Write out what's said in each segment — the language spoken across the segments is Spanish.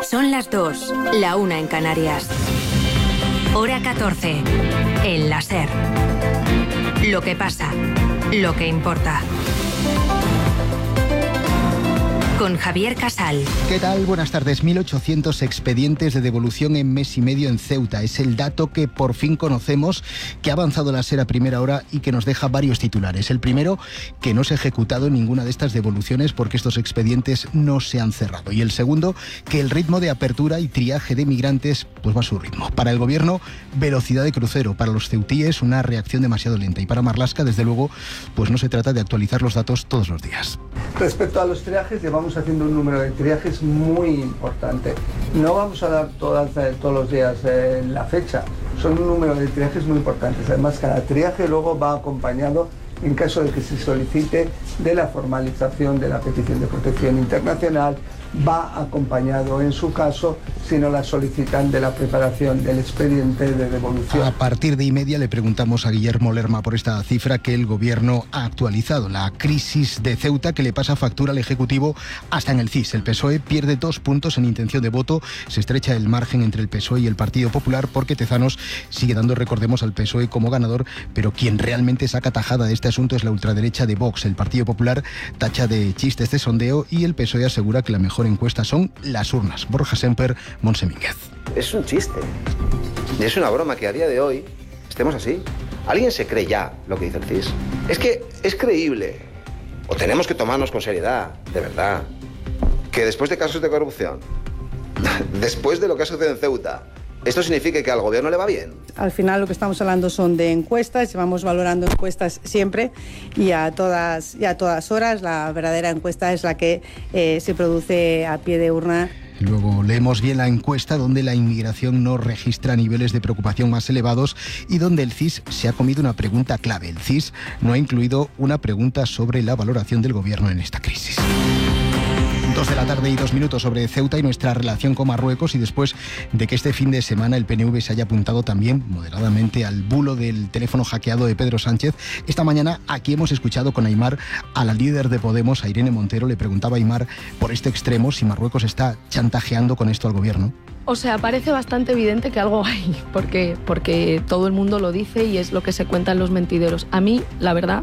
Son las 2, la 1 en Canarias. Hora 14, en la SER. Lo que pasa, lo que importa. Con Javier Casal. ¿Qué tal? Buenas tardes. 1.800 expedientes de devolución en mes y medio en Ceuta. Es el dato que por fin conocemos, que ha avanzado la SER a primera hora y que nos deja varios titulares. El primero, que no se ha ejecutado ninguna de estas devoluciones porque estos expedientes no se han cerrado. Y el segundo, que el ritmo de apertura y triaje de migrantes pues va a su ritmo. Para el gobierno, velocidad de crucero. Para los ceutíes, una reacción demasiado lenta. Y para Marlaska, desde luego, pues no se trata de actualizar los datos todos los días. Respecto a los triajes, llevamos haciendo un número de triajes muy importante. No vamos a dar todos los días la fecha, son un número de triajes muy importantes. Además, cada triaje luego va acompañado, en caso de que se solicite, de la formalización de la petición de protección internacional, va acompañado, en su caso, si no la solicitan, de la preparación del expediente de devolución. A partir de y media le preguntamos a Guillermo Lerma por esta cifra que el gobierno ha actualizado. La crisis de Ceuta, que le pasa factura al Ejecutivo hasta en el CIS. El PSOE pierde 2 puntos en intención de voto. Se estrecha el margen entre el PSOE y el Partido Popular porque Tezanos sigue dando, recordemos, al PSOE como ganador, pero quien realmente saca tajada de este asunto es la ultraderecha de Vox. El Partido Popular tacha de chistes de sondeo y el PSOE asegura que la mejor encuesta son las urnas. Borja Semper, Montse Mínguez. Es un chiste. Y es una broma que a día de hoy estemos así. ¿Alguien se cree ya lo que dice el CIS? Es que es creíble. O tenemos que tomarnos con seriedad, de verdad, que después de casos de corrupción, después de lo que ha sucedido en Ceuta, ¿esto significa que al gobierno le va bien? Al final lo que estamos hablando son de encuestas, llevamos valorando encuestas siempre y a todas horas. La verdadera encuesta es la que se produce a pie de urna. Luego leemos bien la encuesta donde la inmigración no registra niveles de preocupación más elevados y donde el CIS se ha comido una pregunta clave. El CIS no ha incluido una pregunta sobre la valoración del gobierno en esta crisis. 2 de la tarde y 2 minutos sobre Ceuta y nuestra relación con Marruecos, y después de que este fin de semana el PNV se haya apuntado también moderadamente al bulo del teléfono hackeado de Pedro Sánchez. Esta mañana aquí hemos escuchado con Aimar a la líder de Podemos, a Irene Montero. Le preguntaba a Aimar por este extremo si Marruecos está chantajeando con esto al gobierno. O sea, parece bastante evidente que algo hay, porque todo el mundo lo dice y es lo que se cuenta en los mentideros. A mí, la verdad,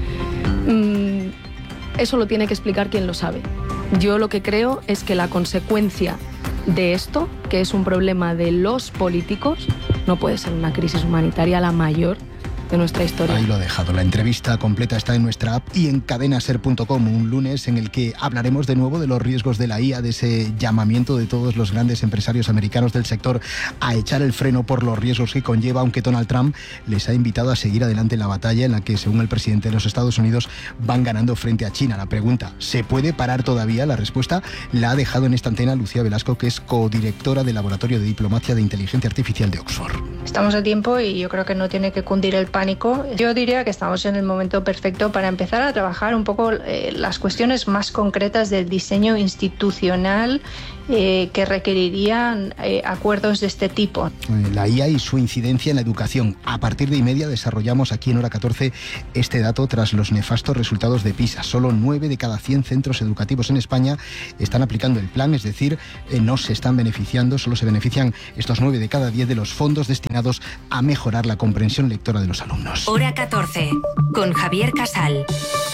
eso lo tiene que explicar quien lo sabe. Yo lo que creo es que la consecuencia de esto, que es un problema de los políticos, no puede ser una crisis humanitaria la mayor de nuestra historia. Ahí lo ha dejado. La entrevista completa está en nuestra app y en cadenaser.com, un lunes en el que hablaremos de nuevo de los riesgos de la IA, de ese llamamiento de todos los grandes empresarios americanos del sector a echar el freno por los riesgos que conlleva, aunque Donald Trump les ha invitado a seguir adelante en la batalla en la que, según el presidente de los Estados Unidos, van ganando frente a China. La pregunta, ¿se puede parar todavía? La respuesta la ha dejado en esta antena Lucía Velasco, que es codirectora del Laboratorio de Diplomacia de Inteligencia Artificial de Oxford. Estamos a tiempo y yo creo que no tiene que cundir el pánico. Yo diría que estamos en el momento perfecto para empezar a trabajar un poco las cuestiones más concretas del diseño institucional que requerirían acuerdos de este tipo. La IA y su incidencia en la educación. A partir de y media desarrollamos aquí en Hora 14 este dato tras los nefastos resultados de PISA. Solo 9 de cada 100 centros educativos en España están aplicando el plan, es decir, no se están beneficiando, solo se benefician estos 9 de cada 10 de los fondos destinados a mejorar la comprensión lectora de los alumnos. Hora 14, con Javier Casal.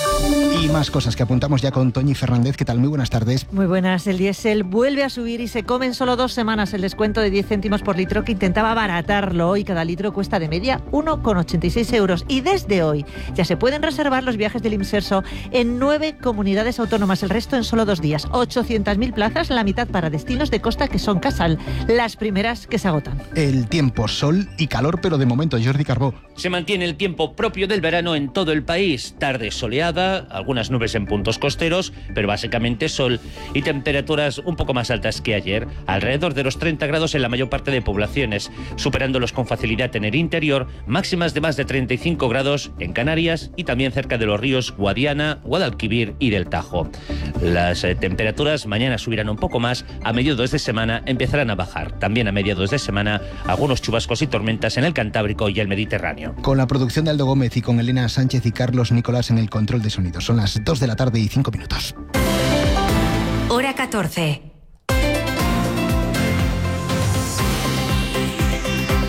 Y más cosas que apuntamos ya con Toñi Fernández. ¿Qué tal? Muy buenas tardes. Muy buenas. El diésel vuelve a subir y se come en solo 2 semanas el descuento de 10 céntimos por litro que intentaba abaratarlo. Y cada litro cuesta de media 1,86 euros. Y desde hoy ya se pueden reservar los viajes del Imserso en 9 comunidades autónomas. El resto en solo 2 días. 800.000 plazas, la mitad para destinos de costa que son Casal. Las primeras que se agotan. El tiempo, sol y calor, pero de momento, Jordi Carbó. Se mantiene el tiempo propio del verano en todo el país. Tarde soleada, algunas nubes en puntos costeros, pero básicamente sol y temperaturas un poco más altas que ayer, alrededor de los 30 grados en la mayor parte de poblaciones, superándolos con facilidad en el interior, máximas de más de 35 grados en Canarias y también cerca de los ríos Guadiana, Guadalquivir y del Tajo. Las temperaturas mañana subirán un poco más, a mediados de semana empezarán a bajar. También a mediados de semana algunos chubascos y tormentas en el Cantábrico y el Mediterráneo. Con la producción de Aldo Gómez y con Elena Sánchez y Carlos Nicolás en el control de sonido. Son las 2 de la tarde y 5 minutos. Hora 14.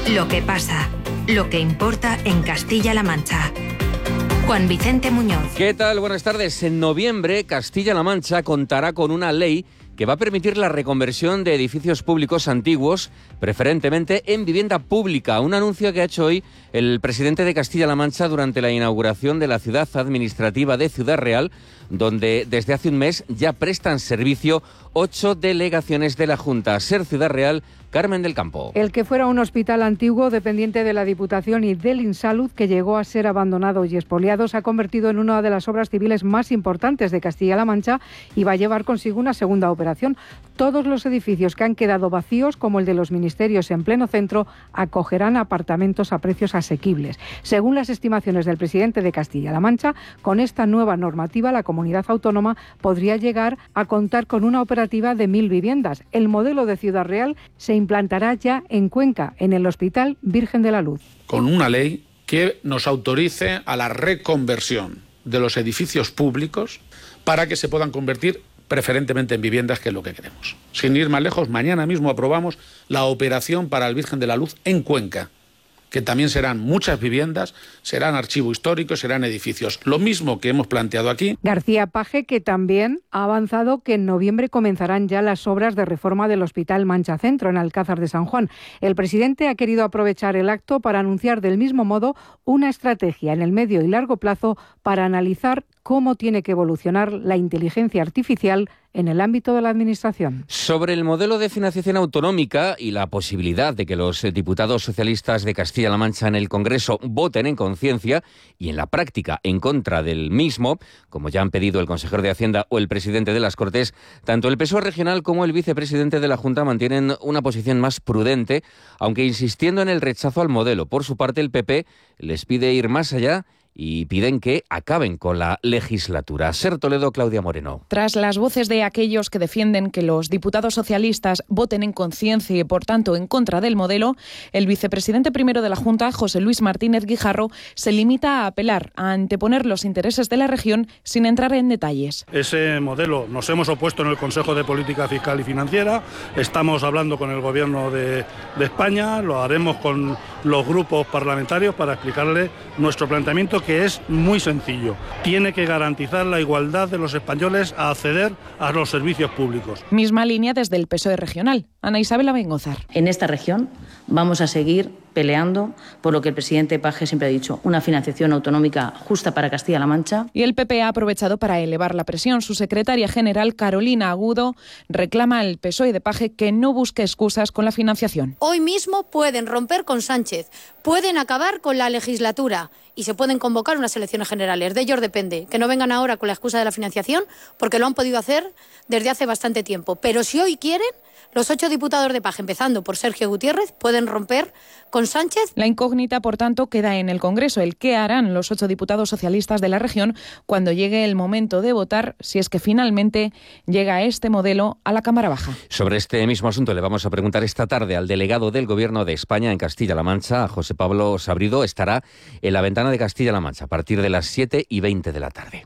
Lo que pasa, lo que importa en Castilla-La Mancha. Juan Vicente Muñoz. ¿Qué tal? Buenas tardes. En noviembre, Castilla-La Mancha contará con una ley que va a permitir la reconversión de edificios públicos antiguos, preferentemente en vivienda pública. Un anuncio que ha hecho hoy el presidente de Castilla-La Mancha durante la inauguración de la ciudad administrativa de Ciudad Real, donde desde hace un mes ya prestan servicio 8 delegaciones de la Junta. Ser Ciudad Real, Carmen del Campo. El que fuera un hospital antiguo dependiente de la Diputación y del Insalud, que llegó a ser abandonado y expoliado, se ha convertido en una de las obras civiles más importantes de Castilla-La Mancha y va a llevar consigo una segunda operación. Todos los edificios que han quedado vacíos, como el de los ministerios en pleno centro, acogerán apartamentos a precios asequibles. Según las estimaciones del presidente de Castilla-La Mancha, con esta nueva normativa la comunidad autónoma podría llegar a contar con una operativa de 1.000 viviendas. El modelo de Ciudad Real se implantará ya en Cuenca, en el Hospital Virgen de la Luz. Con una ley que nos autorice a la reconversión de los edificios públicos para que se puedan convertir preferentemente en viviendas, que es lo que queremos. Sin ir más lejos, mañana mismo aprobamos la operación para el Virgen de la Luz en Cuenca, que también serán muchas viviendas, serán archivo histórico, serán edificios. Lo mismo que hemos planteado aquí. García Page, que también ha avanzado que en noviembre comenzarán ya las obras de reforma del Hospital Mancha Centro, en Alcázar de San Juan. El presidente ha querido aprovechar el acto para anunciar del mismo modo una estrategia en el medio y largo plazo para analizar cómo tiene que evolucionar la inteligencia artificial en el ámbito de la Administración. Sobre el modelo de financiación autonómica y la posibilidad de que los diputados socialistas de Castilla-La Mancha en el Congreso voten en conciencia y en la práctica en contra del mismo, como ya han pedido el consejero de Hacienda o el presidente de las Cortes, tanto el PSOE regional como el vicepresidente de la Junta mantienen una posición más prudente, aunque insistiendo en el rechazo al modelo. Por su parte, el PP les pide ir más allá y piden que acaben con la legislatura. Ser Toledo, Claudia Moreno. Tras las voces de aquellos que defienden que los diputados socialistas voten en conciencia y, por tanto, en contra del modelo, el vicepresidente primero de la Junta, José Luis Martínez Guijarro, se limita a apelar a anteponer los intereses de la región sin entrar en detalles. Ese modelo nos hemos opuesto en el Consejo de Política Fiscal y Financiera, estamos hablando con el Gobierno de España, lo haremos con los grupos parlamentarios para explicarle nuestro planteamiento, que es muy sencillo. Tiene que garantizar la igualdad de los españoles a acceder a los servicios públicos. Misma línea desde el PSOE regional. Ana Isabel Abengozar. En esta región vamos a seguir peleando por lo que el presidente Page siempre ha dicho, una financiación autonómica justa para Castilla-La Mancha. Y el PP ha aprovechado para elevar la presión. Su secretaria general, Carolina Agudo, reclama al PSOE de Page que no busque excusas con la financiación. Hoy mismo pueden romper con Sánchez, pueden acabar con la legislatura y se pueden convocar unas elecciones generales. De ellos depende, que no vengan ahora con la excusa de la financiación, porque lo han podido hacer desde hace bastante tiempo. Pero si hoy quieren, los 8 diputados de Page, empezando por Sergio Gutiérrez, pueden romper con Sánchez. La incógnita, por tanto, queda en el Congreso. El qué harán los 8 diputados socialistas de la región cuando llegue el momento de votar, si es que finalmente llega este modelo a la Cámara Baja. Sobre este mismo asunto le vamos a preguntar esta tarde al delegado del Gobierno de España en Castilla-La Mancha, a José Pablo Sabrido. Estará en la ventana de Castilla-La Mancha a partir de las 7:20 de la tarde.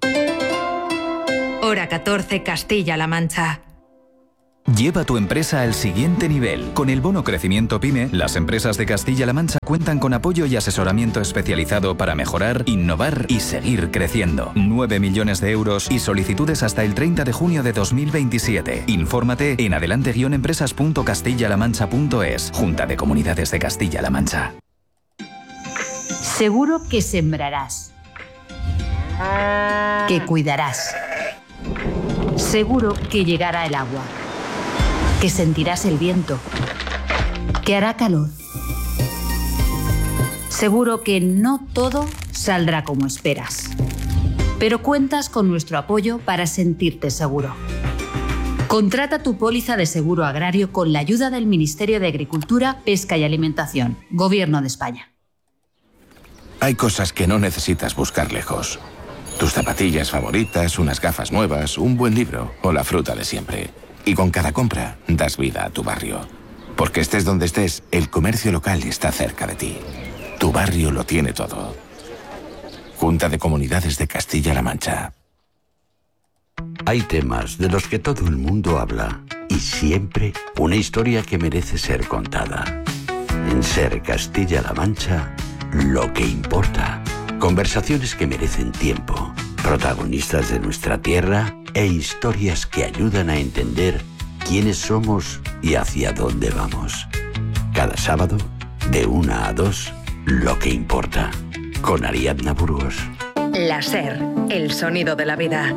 Hora 14, Castilla-La Mancha. Lleva tu empresa al siguiente nivel. Con el bono Crecimiento PYME, las empresas de Castilla-La Mancha cuentan con apoyo y asesoramiento especializado para mejorar, innovar y seguir creciendo. 9 millones de euros y solicitudes hasta el 30 de junio de 2027. Infórmate en adelante-empresas.castillalamancha.es. Junta de Comunidades de Castilla-La Mancha. Seguro que sembrarás, que cuidarás. Seguro que llegará el agua, que sentirás el viento, que hará calor. Seguro que no todo saldrá como esperas, pero cuentas con nuestro apoyo para sentirte seguro. Contrata tu póliza de seguro agrario con la ayuda del Ministerio de Agricultura, Pesca y Alimentación, Gobierno de España. Hay cosas que no necesitas buscar lejos. Tus zapatillas favoritas, unas gafas nuevas, un buen libro o la fruta de siempre. Y con cada compra das vida a tu barrio. Porque estés donde estés, el comercio local está cerca de ti. Tu barrio lo tiene todo. Junta de Comunidades de Castilla-La Mancha. Hay temas de los que todo el mundo habla y siempre una historia que merece ser contada. En SER Castilla-La Mancha, lo que importa. Conversaciones que merecen tiempo, protagonistas de nuestra tierra e historias que ayudan a entender quiénes somos y hacia dónde vamos. Cada sábado, de 1 a 2, lo que importa. Con Ariadna Burgos. La SER, el sonido de la vida.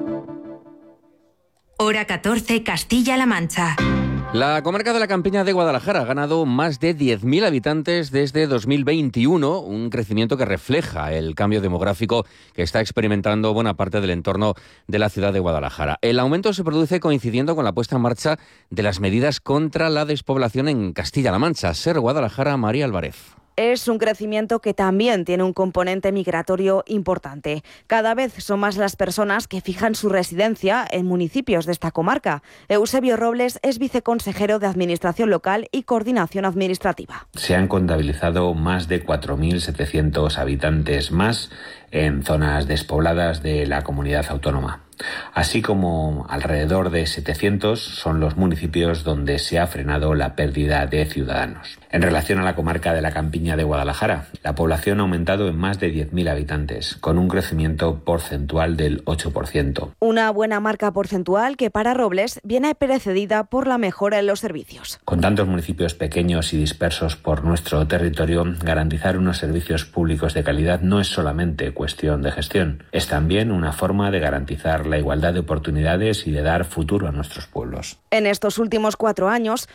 Hora 14, Castilla-La Mancha. La comarca de la Campiña de Guadalajara ha ganado más de 10.000 habitantes desde 2021, un crecimiento que refleja el cambio demográfico que está experimentando buena parte del entorno de la ciudad de Guadalajara. El aumento se produce coincidiendo con la puesta en marcha de las medidas contra la despoblación en Castilla-La Mancha. SER Guadalajara, María Álvarez. Es un crecimiento que también tiene un componente migratorio importante. Cada vez son más las personas que fijan su residencia en municipios de esta comarca. Eusebio Robles es viceconsejero de Administración Local y Coordinación Administrativa. Se han contabilizado más de 4.700 habitantes más en zonas despobladas de la comunidad autónoma. Así como alrededor de 700 son los municipios donde se ha frenado la pérdida de ciudadanos. En relación a la comarca de la Campiña de Guadalajara, la población ha aumentado en más de 10.000 habitantes, con un crecimiento porcentual del 8%. Una buena marca porcentual que para Robles viene precedida por la mejora en los servicios. Con tantos municipios pequeños y dispersos por nuestro territorio, garantizar unos servicios públicos de calidad no es solamente cuestión de gestión, es también una forma de garantizar la igualdad de oportunidades y de dar futuro a nuestros pueblos. En estos últimos 4 años,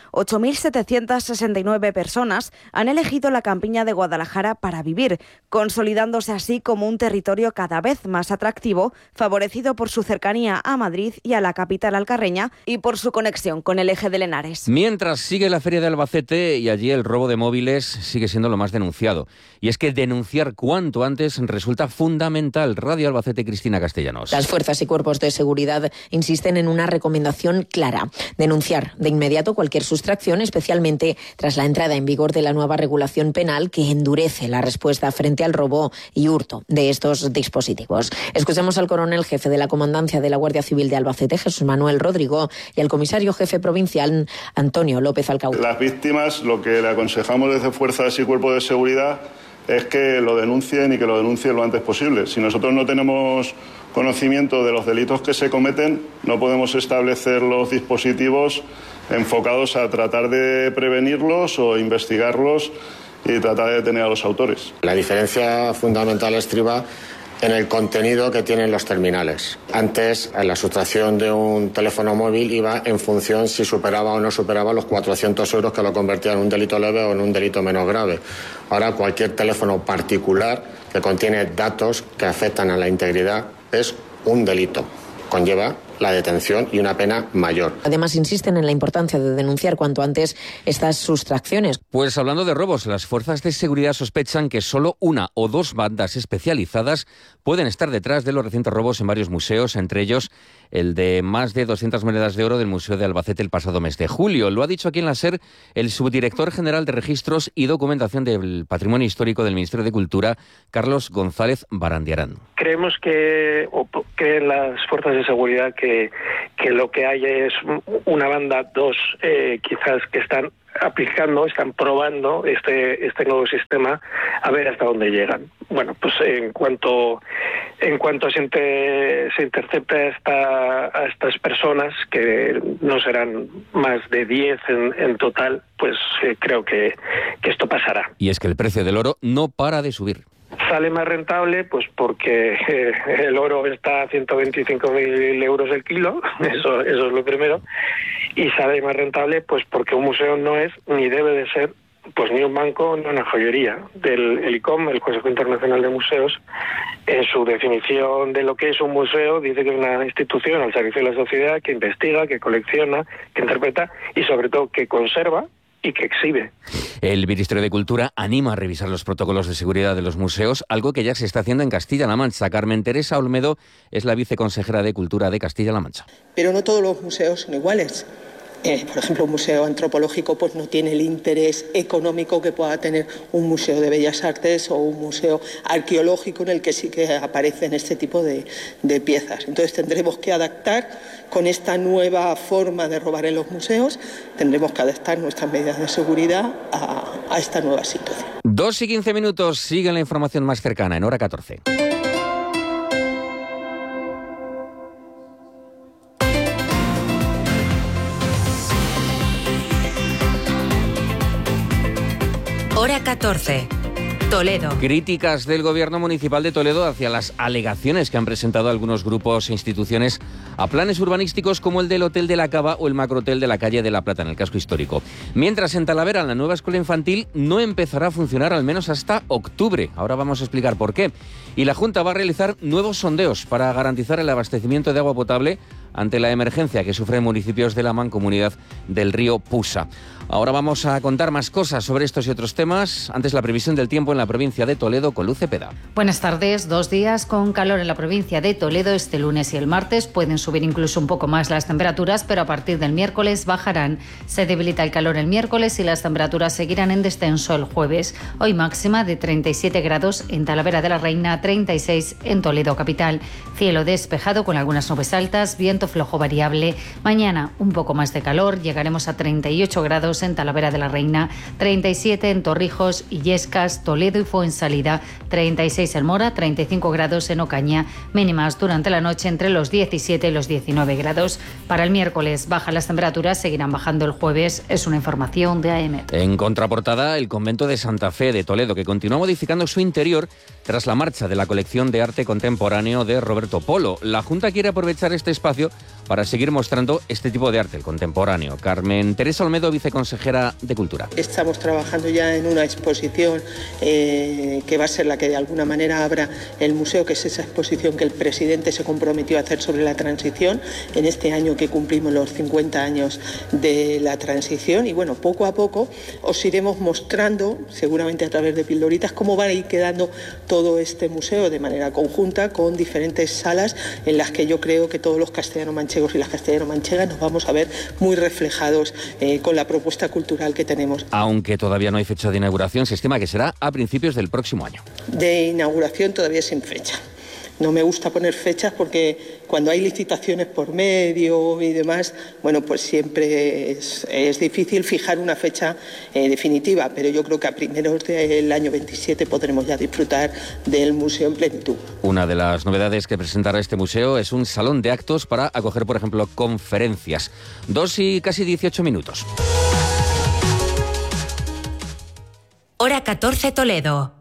8.769 personas han elegido la Campiña de Guadalajara para vivir, consolidándose así como un territorio cada vez más atractivo, favorecido por su cercanía a Madrid y a la capital alcarreña y por su conexión con el eje de Henares. Mientras sigue la Feria de Albacete y allí el robo de móviles sigue siendo lo más denunciado. Y es que denunciar cuanto antes resulta fundamental. Radio Albacete, Cristina Castellanos. Las fuerzas y cuerpos de seguridad insisten en una recomendación clara: denunciar de inmediato cualquier sustracción, especialmente tras la entrada en vigor de la nueva regulación penal que endurece la respuesta frente al robo y hurto de estos dispositivos. Escuchamos al coronel jefe de la Comandancia de la Guardia Civil de Albacete, Jesús Manuel Rodrigo, y al comisario jefe provincial, Antonio López Alcaú. Las víctimas, lo que le aconsejamos desde fuerzas y cuerpos de seguridad es que lo denuncien y que lo denuncien lo antes posible. Si nosotros no tenemos conocimiento de los delitos que se cometen, no podemos establecer los dispositivos enfocados a tratar de prevenirlos o investigarlos y tratar de detener a los autores. La diferencia fundamental estriba en el contenido que tienen los terminales. Antes, la sustracción de un teléfono móvil iba en función si superaba o no superaba los 400 euros que lo convertían en un delito leve o en un delito menos grave. Ahora, cualquier teléfono particular que contiene datos que afectan a la integridad es un delito. Conlleva la detención y una pena mayor. Además, insisten en la importancia de denunciar cuanto antes estas sustracciones. Pues hablando de robos, las fuerzas de seguridad sospechan que solo 1 o 2 bandas especializadas pueden estar detrás de los recientes robos en varios museos, entre ellos el de más de 200 monedas de oro del Museo de Albacete el pasado mes de julio. Lo ha dicho aquí en la SER el subdirector general de Registros y Documentación del Patrimonio Histórico del Ministerio de Cultura, Carlos González Barandiarán. Creemos que las fuerzas de seguridad que lo que hay es una banda, 2 quizás, que están probando este nuevo sistema a ver hasta dónde llegan. Bueno, pues en cuanto se intercepta a estas personas, que no serán más de 10 en total, pues creo que esto pasará. Y es que el precio del oro no para de subir. Sale más rentable pues porque el oro está a 125.000 euros el kilo, eso es lo primero, y sale más rentable pues porque un museo no es ni debe de ser pues ni un banco ni una joyería. El ICOM, el Consejo Internacional de Museos, en su definición de lo que es un museo, dice que es una institución al servicio de la sociedad que investiga, que colecciona, que interpreta y sobre todo que conserva y que exhibe. El Ministerio de Cultura anima a revisar los protocolos de seguridad de los museos, algo que ya se está haciendo en Castilla-La Mancha. Carmen Teresa Olmedo es la viceconsejera de Cultura de Castilla-La Mancha. Pero no todos los museos son iguales. Por ejemplo, un museo antropológico pues no tiene el interés económico que pueda tener un museo de bellas artes o un museo arqueológico en el que sí que aparecen este tipo de piezas. Entonces tendremos que adaptar con esta nueva forma de robar en los museos, tendremos que adaptar nuestras medidas de seguridad a esta nueva situación. 2:15, sigue la información más cercana en Hora 14. Hora 14. Toledo. Críticas del Gobierno Municipal de Toledo hacia las alegaciones que han presentado algunos grupos e instituciones a planes urbanísticos como el del Hotel de la Cava o el macrohotel de la calle de La Plata en el casco histórico. Mientras en Talavera la nueva escuela infantil no empezará a funcionar al menos hasta octubre. Ahora vamos a explicar por qué. Y la Junta va a realizar nuevos sondeos para garantizar el abastecimiento de agua potable ante la emergencia que sufren municipios de la Mancomunidad del Río Pusa. Ahora vamos a contar más cosas sobre estos y otros temas. Antes, la previsión del tiempo en la provincia de Toledo con Luz Cepeda. Buenas tardes. 2 días con calor en la provincia de Toledo. Este lunes y el martes pueden subir incluso un poco más las temperaturas, pero a partir del miércoles bajarán. Se debilita el calor el miércoles y las temperaturas seguirán en descenso el jueves. Hoy máxima de 37 grados en Talavera de la Reina, 36 en Toledo capital. Cielo despejado con algunas nubes altas, viento flojo variable. Mañana un poco más de calor, llegaremos a 38 grados en Talavera de la Reina, 37 en Torrijos, Illescas, Toledo y Fuensalida, 36 en Mora, 35 grados en Ocaña, mínimas durante la noche entre los 17 y los 19 grados. Para el miércoles bajan las temperaturas, seguirán bajando el jueves, es una información de AEMET. En contraportada, el convento de Santa Fe de Toledo, que continúa modificando su interior tras la marcha de la colección de arte contemporáneo de Roberto Polo. La Junta quiere aprovechar este espacio para seguir mostrando este tipo de arte, el contemporáneo. Carmen Teresa Olmedo, viceconsejera de Cultura. Estamos trabajando ya en una exposición que va a ser la que de alguna manera abra el museo, que es esa exposición que el presidente se comprometió a hacer sobre la transición en este año que cumplimos los 50 años de la transición. Y bueno, poco a poco os iremos mostrando, seguramente a través de pildoritas, cómo va a ir quedando todo este museo de manera conjunta con diferentes salas en las que yo creo que todos los castellano-manchegos y las castellano-manchegas nos vamos a ver muy reflejados con la propuesta cultural que tenemos. Aunque todavía no hay fecha de inauguración, se estima que será a principios del próximo año. De inauguración todavía sin fecha. No me gusta poner fechas porque cuando hay licitaciones por medio y demás, bueno, pues siempre es difícil fijar una fecha definitiva, pero yo creo que a primeros del año 27 podremos ya disfrutar del museo en plenitud. Una de las novedades que presentará este museo es un salón de actos para acoger, por ejemplo, conferencias. 2:18. Hora 14 Toledo.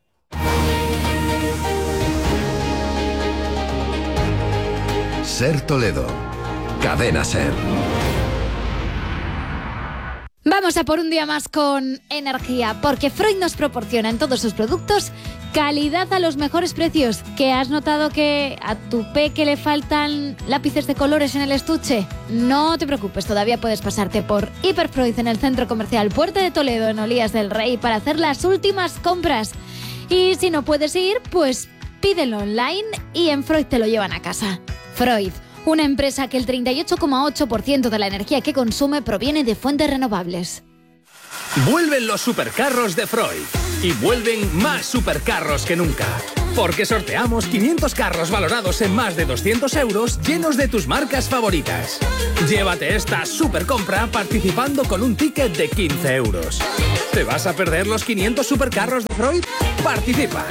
Ser Toledo. Cadena Ser. Vamos a por un día más con energía, porque Freud nos proporciona en todos sus productos calidad a los mejores precios. ¿Que has notado que a tu peque le faltan lápices de colores en el estuche? No te preocupes, todavía puedes pasarte por Hiperfreud en el Centro Comercial Puerta de Toledo, en Olías del Rey, para hacer las últimas compras. Y si no puedes ir, pues pídelo online y en Freud te lo llevan a casa. Freud, una empresa que el 38,8% de la energía que consume proviene de fuentes renovables. Vuelven los supercarros de Freud y vuelven más supercarros que nunca. Porque sorteamos 500 carros valorados en más de 200 euros llenos de tus marcas favoritas. Llévate esta supercompra participando con un ticket de 15 euros. ¿Te vas a perder los 500 supercarros de Freud? ¡Participa!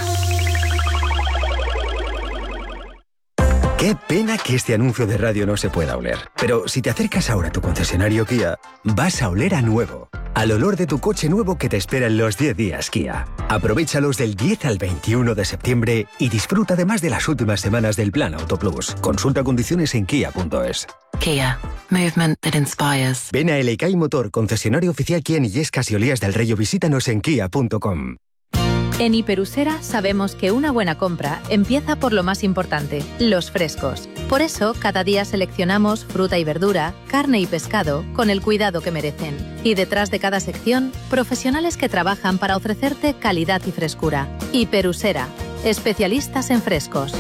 Qué pena que este anuncio de radio no se pueda oler. Pero si te acercas ahora a tu concesionario Kia, vas a oler a nuevo. Al olor de tu coche nuevo que te espera en los 10 días Kia. Aprovéchalos del 10 al 21 de septiembre y disfruta además de las últimas semanas del Plan Auto Plus. Consulta condiciones en kia.es. Kia. Movement that inspires. Ven a El Ecai Motor, concesionario oficial Kia en Illescas y Olías del Rey, o visítanos en kia.com. En Hiperusera sabemos que una buena compra empieza por lo más importante, los frescos. Por eso, cada día seleccionamos fruta y verdura, carne y pescado con el cuidado que merecen. Y detrás de cada sección, profesionales que trabajan para ofrecerte calidad y frescura. Hiperusera, especialistas en frescos.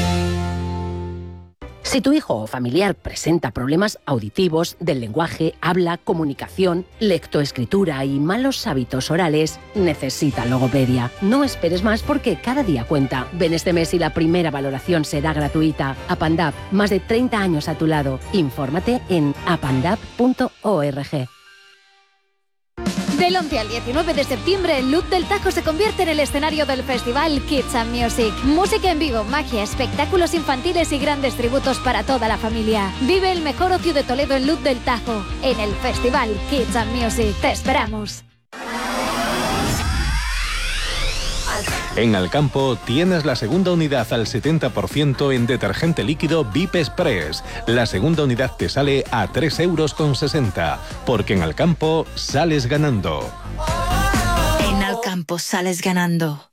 Si tu hijo o familiar presenta problemas auditivos, del lenguaje, habla, comunicación, lectoescritura y malos hábitos orales, necesita logopedia. No esperes más porque cada día cuenta. Ven este mes y la primera valoración será gratuita. Apandap, más de 30 años a tu lado. Infórmate en apandap.org. Del 11 al 19 de septiembre, el Luz del Tajo se convierte en el escenario del festival Kids and Music. Música en vivo, magia, espectáculos infantiles y grandes tributos para toda la familia. Vive el mejor ocio de Toledo en Luz del Tajo, en el festival Kids and Music. ¡Te esperamos! En Alcampo tienes la segunda unidad al 70% en detergente líquido VIP Express. La segunda unidad te sale a 3,60 €, porque en Alcampo sales ganando. En Alcampo sales ganando.